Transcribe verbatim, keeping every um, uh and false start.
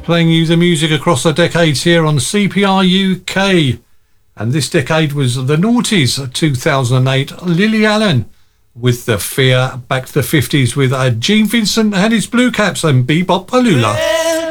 playing you the music across the decades here on C P R U K. And this decade was the noughties, two thousand eight, Lily Allen with The Fear. Back to the fifties with uh, Gene Vincent and his Blue Caps and Bebop Paloola.